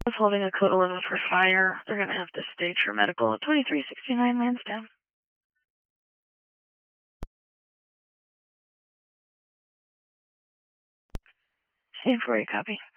was holding a code 11 for fire. They're going to have to stage for medical at 2369 Lansdowne. Same for you, copy.